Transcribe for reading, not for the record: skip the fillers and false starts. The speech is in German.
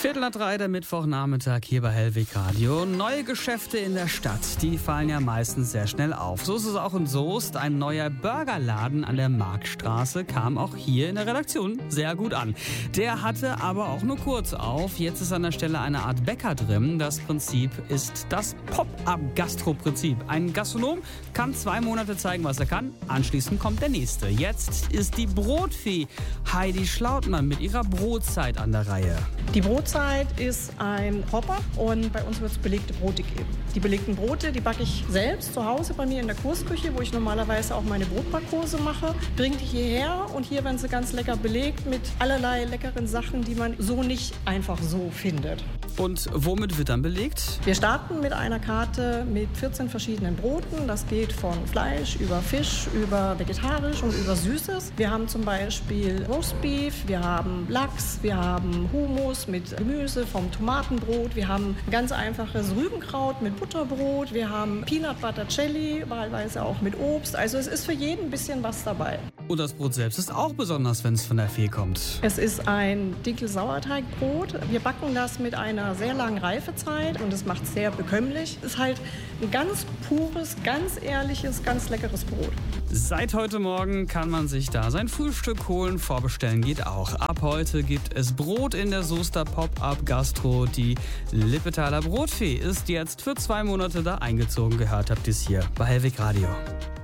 2:15, der Mittwochnachmittag hier bei Hellwig Radio. Neue Geschäfte in der Stadt, die fallen ja meistens sehr schnell auf. So ist es auch in Soest. Ein neuer Burgerladen an der Marktstraße kam auch hier in der Redaktion sehr gut an. Der hatte aber auch nur kurz auf. Jetzt ist an der Stelle eine Art Bäcker drin. Das Prinzip ist das Pop-up-Gastro-Prinzip. Ein Gastronom kann 2 Monate zeigen, was er kann. Anschließend kommt der nächste. Jetzt ist die Brotfee Heidi Schlautmann mit ihrer Brotzeit an der Reihe. Die Brotzeit ist ein Pop-up und bei uns wird es belegte Brote geben. Die belegten Brote, die backe ich selbst zu Hause bei mir in der Kursküche, wo ich normalerweise auch meine Brotbackkurse mache. Bringe die hierher und hier werden sie ganz lecker belegt mit allerlei leckeren Sachen, die man so nicht einfach so findet. Und womit wird dann belegt? Wir starten mit einer Karte mit 14 verschiedenen Broten. Das geht von Fleisch über Fisch, über vegetarisch und über Süßes. Wir haben zum Beispiel Roastbeef, wir haben Lachs, wir haben Hummus mit Gemüse vom Tomatenbrot, wir haben ganz einfaches Rübenkraut mit Butterbrot, wir haben Peanut Butter Jelly, wahlweise auch mit Obst. Also es ist für jeden ein bisschen was dabei. Und das Brot selbst ist auch besonders, wenn es von der Fee kommt. Es ist ein Dinkel-Sauerteigbrot. Wir backen das mit einer sehr langen Reifezeit und es macht sehr bekömmlich. Es ist halt ein ganz pures, ganz ehrliches, ganz leckeres Brot. Seit heute Morgen kann man sich da sein Frühstück holen. Vorbestellen geht auch. Ab heute gibt es Brot in der Soester Pop-Up-Gastro. Die Lippetaler Brotfee ist jetzt für 2 Monate da eingezogen. Gehört habt ihr es hier bei Hellwig Radio.